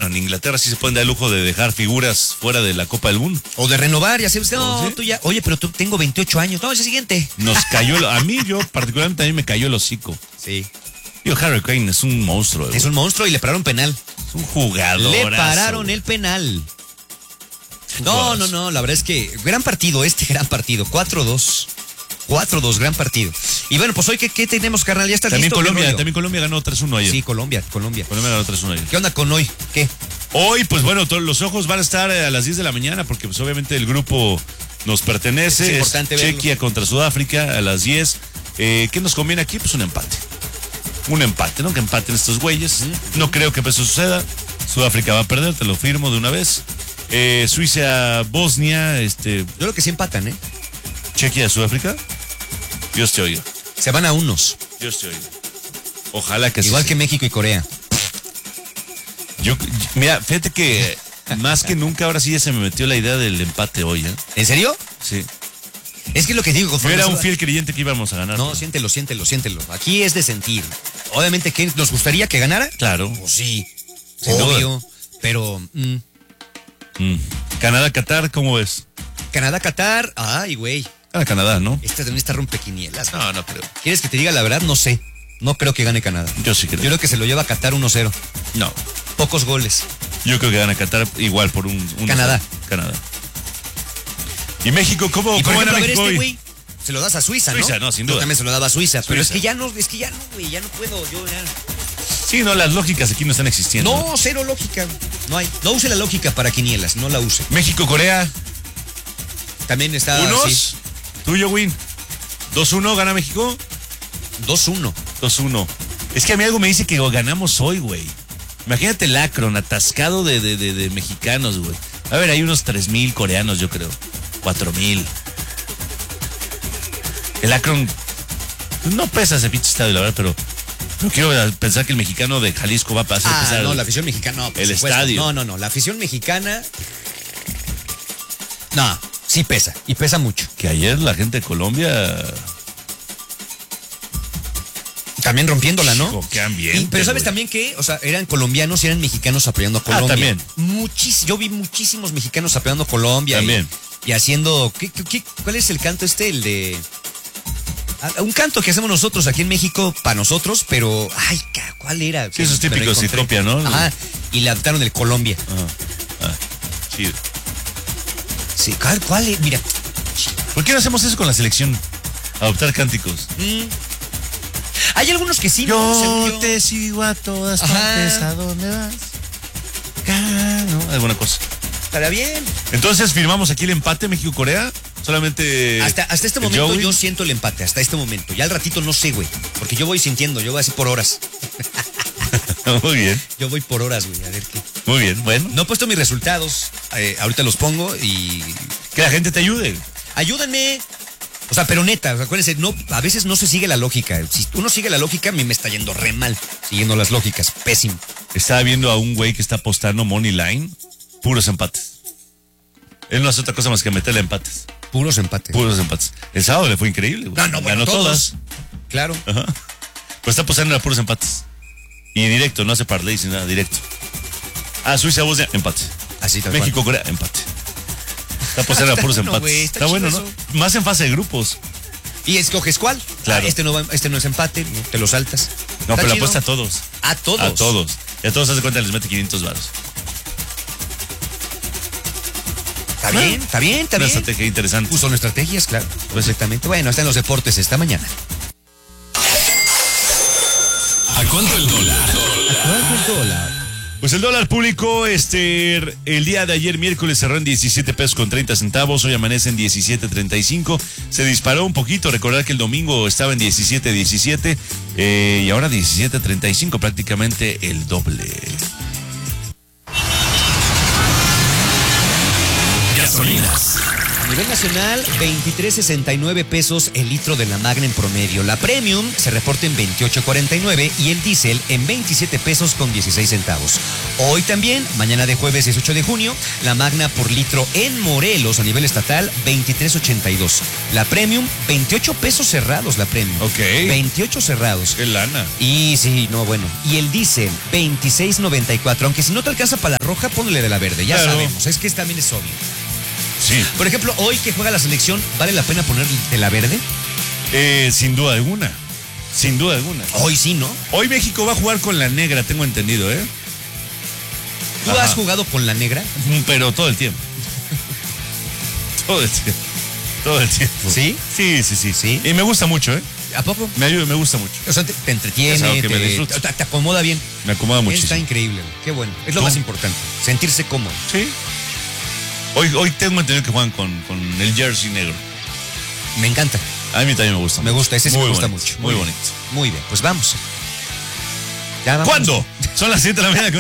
en Inglaterra sí se pueden dar el lujo de dejar figuras fuera de la Copa del Mundo. O de renovar, ya sabes, no, ¿Sí? tú ya, oye, pero tú tengo 28 años, no, es el siguiente. Nos cayó, a mí, particularmente a mí me cayó el hocico. Sí. Tío, Harry Kane es un monstruo. Es un monstruo y le pararon penal. Es un jugador. Le pararon el penal. No, la verdad es que gran partido, gran partido, 4-2. 4-2, gran partido. Y bueno, pues hoy, ¿qué tenemos, carnal? ¿Ya estás También listo? También Colombia ganó 3-1 ayer. Sí, Colombia. Colombia ganó 3-1 ayer. ¿Qué onda con hoy? ¿Qué? Hoy, pues bueno, todos los ojos van a estar a las 10 de la mañana porque pues obviamente el grupo nos pertenece. Es importante verlo. Chequia contra Sudáfrica a las 10. ¿Qué nos conviene aquí? Pues un empate. Un empate, ¿no? Que empaten estos güeyes. No creo que eso suceda. Sudáfrica va a perder, te lo firmo de una vez. Suiza, Bosnia, Yo creo que sí empatan, ¿eh? Chequia, Sudáfrica. Dios te oiga. Se van a unos. Dios te oiga. Ojalá que Igual sí. que México y Corea. Mira, fíjate que más que nunca ahora sí ya se me metió la idea del empate hoy, ¿eh? ¿En serio? Sí. Es que es lo que digo. Yo era un fiel creyente que íbamos a ganar. No, siéntelo. Aquí es de sentir. Obviamente, ¿qué nos gustaría que ganara? Claro. Pues sí. Sin obvio. Pero. Canadá, Qatar, ¿cómo ves? Canadá, Qatar. Ay, güey. Canadá, ¿no? Esta también está rompequinielas. No creo. ¿Quieres que te diga la verdad? No sé. No creo que gane Canadá. Yo sí creo. Yo creo que se lo lleva a Qatar 1-0. No. Pocos goles. Yo creo que gana Qatar igual por un Canadá. Canadá. ¿Y México? ¿Cómo Y por gana ejemplo, a ver México hoy? güey, se lo das a Suiza, ¿no? Suiza, no, sin Yo duda. también se lo daba a Suiza, pero es Suiza. que ya no, güey, ya no puedo, yo ya. Sí, no, las lógicas aquí no están existiendo. No, cero lógica. No hay. No use la lógica para quinielas, no la use. México, Corea. También está. ¿Unos? Sí, Tuyo, Win. 2-1, ¿gana México? 2-1. 2-1. Es que a mí algo me dice que ganamos hoy, güey. Imagínate el Akron atascado de mexicanos, güey. A ver, hay unos 3,000 coreanos, yo creo. 4,000. El Akron no pesa ese pinche estadio, la verdad, pero no quiero pensar que el mexicano de Jalisco va a pasar. No, la afición mexicana, no. por el supuesto. estadio. No, la afición mexicana. No, sí pesa, y pesa mucho. Que ayer la gente de Colombia. También rompiéndola, ¿no? Hijo, qué ambiente, pero ¿sabes güey. también que? O sea, eran colombianos y eran mexicanos apoyando a Colombia. También. Yo vi muchísimos mexicanos apoyando a Colombia. También. Y haciendo. ¿Cuál es el canto el de. Un canto que hacemos nosotros aquí en México para nosotros, pero. Ay, ¿cuál era? Sí, esos Me lo típicos encontré. Ciclopia, ¿no? Ajá. Y le adaptaron el Colombia. Chido. Sí, ¿cuál es? Mira. ¿Por qué no hacemos eso con la selección? Adoptar cánticos. Hay algunos que sí, ¿no? Según yo. te sigo a todas Ajá. partes. ¿A dónde vas? ¿No? Alguna cosa. Estará bien. Entonces, firmamos aquí el empate México-Corea. Solamente. Hasta este el momento Joey. yo siento el empate, hasta este momento. Ya al ratito no sé, güey. Porque yo voy sintiendo, yo voy así por horas. Muy bien, Yo voy por horas, güey, a ver qué. muy bien. Bueno, No he puesto mis resultados, ahorita los pongo y... que la gente te ayude. ¡Ayúdenme! O sea, pero neta, acuérdense, no, a veces no se sigue la lógica. Si uno sigue la lógica, a mí me está yendo re mal. Siguiendo las lógicas, pésimo. Estaba viendo a un güey que está apostando Money Line. Puros empates. Él no hace otra cosa más que meterle empates. Puros empates. Puros empates. El sábado le fue increíble, güey. Bueno, Ganó todas. Claro. Ajá. Pues está apostando a puros empates. Y directo, no hace parlay ni nada, directo. Suiza, Bosnia, empate. Así tal cual. México, Corea, empate. Está apostando a puros Bueno, empates. güey, está está bueno, chido ¿no? eso. Más en fase de grupos. ¿Y escoges cuál? Claro. Este no es empate, ¿no? Te lo saltas. No, Está pero la chido. apuesta a todos. A todos. A todos. Y a todos, haz de cuenta, les mete 500 varos. Está bien, está bien, está Una bien. estrategia interesante. Son estrategias, claro. Perfectamente. Bueno, está en los deportes esta mañana. ¿A cuánto el dólar? Pues el dólar público, el día de ayer miércoles cerró en 17 pesos con 30 centavos, hoy amanece en 17.35, se disparó un poquito, recordar que el domingo estaba en 17.17 y ahora 17.35, prácticamente el doble. Gasolinas, A nivel nacional, 23.69 pesos el litro de la Magna en promedio. La Premium se reporta en 28.49 y el diésel en 27 pesos con 16 centavos. Hoy también, mañana de jueves 18 de junio, la Magna por litro en Morelos a nivel estatal, 23.82. La Premium, 28 pesos cerrados la Premium. Ok. 28 cerrados. Qué lana. Y sí, no, bueno. Y el diésel, 26.94. Aunque si no te alcanza para la roja, ponle de la verde. Ya Claro. sabemos, es que también es obvio. Sí. Por ejemplo, hoy que juega la selección, ¿vale la pena poner de la verde? Sin duda alguna. Sin duda alguna. Hoy sí, ¿no? Hoy México va a jugar con la negra, tengo entendido, ¿eh? ¿Tú Ajá. has jugado con la negra? Pero todo el tiempo. Todo el tiempo. Todo el tiempo. ¿Sí? Sí, sí, sí. ¿Sí? Y me gusta mucho, ¿eh? ¿A poco? Me ayuda, me gusta mucho. O sea, te entretiene, Es algo que me disfruta. te acomoda bien. Me acomoda muchísimo. Está increíble, güey. Qué bueno. Es lo ¿Tú? más importante. Sentirse cómodo. Sí. Hoy tengo entendido que juegan con el jersey negro. Me encanta. A mí también me gusta. Me gusta, ese sí Muy me gusta bonito, mucho. Muy bien. bonito. Muy bien, pues vamos. Ya vamos. ¿Cuándo? Son las 7 de la mañana.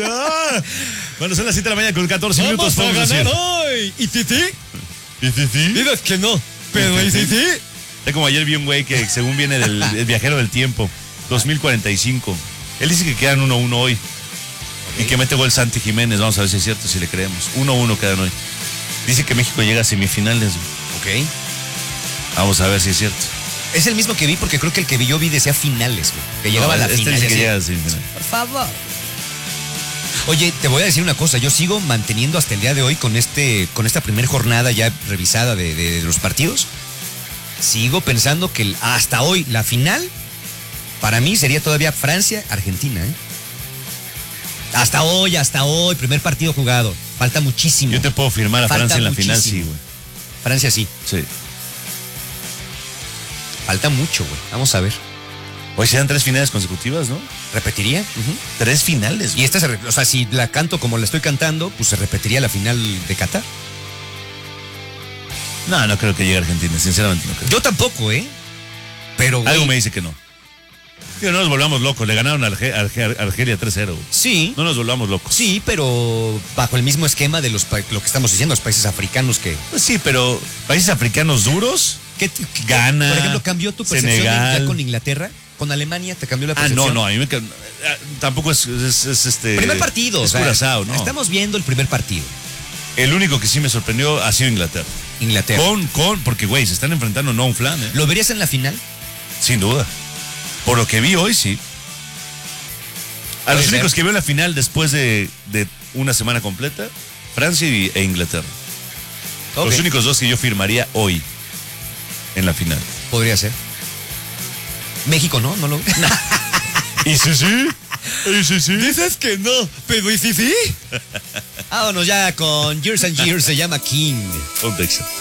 Bueno, son las 7 de la mañana con 14 minutos. ¡Vamos a ganar decir. hoy! ¿Y sí, sí? ¿Y sí, sí? Dices que no. Pero ¿y sí, sí? Es como ayer vi un güey que según viene del el viajero del tiempo, 2045. Él dice que quedan 1-1 hoy. Y que mete gol Santi Jiménez. Vamos a ver si es cierto, si le creemos. 1-1 quedan hoy. Dice que México llega a semifinales. Ok. Vamos a ver si es cierto. Es el mismo que vi porque creo que el que yo vi decía finales, güey. Que llegaba a la este final. dice que así. llega a semifinales. Por favor. Oye, te voy a decir una cosa. Yo sigo manteniendo hasta el día de hoy con esta primera jornada ya revisada de los partidos. Sigo pensando que hasta hoy la final para mí sería todavía Francia-Argentina, ¿eh? Hasta hoy, primer partido jugado. Falta muchísimo. Yo te puedo firmar a Falta Francia en la final, muchísimo. sí, güey. Francia sí. Sí. Falta mucho, güey. Vamos a ver. Hoy se dan 3 finales consecutivas, ¿no? ¿Repetiría? 3 finales. Y esta, o sea, si la canto como la estoy cantando, pues se repetiría la final de Qatar. No creo que llegue a Argentina, sinceramente no creo. Yo tampoco, ¿eh? Pero, güey, Algo me dice que no. Que no nos volvamos locos, le ganaron a Argelia 3-0. güey. sí, No nos volvamos locos. sí, pero bajo el mismo esquema de lo que estamos diciendo, los países africanos que... Pues sí, pero países africanos duros. Ghana, Por ejemplo, ¿cambió tu percepción Senegal. ya con Inglaterra? ¿Con Alemania te cambió la Ah, percepción? no, a mí tampoco es este. Primer partido. Es o sea, Curazao, ¿no? Estamos viendo el primer partido. El único que sí me sorprendió ha sido Inglaterra. Inglaterra. Porque, güey, se están enfrentando no a un flan, ¿eh? ¿Lo verías en la final? Sin duda. Por lo que vi hoy, sí. A los Puede únicos ser. que veo en la final después de una semana completa, Francia e Inglaterra. Ok. Los únicos dos que yo firmaría hoy en la final. Podría ser. México, ¿no? No lo... ¿Y sí, sí? ¿Y sí, sí? Dices que no, pero ¿y sí, sí? Vámonos ya con Years and Years, se llama King. Ponte Exa.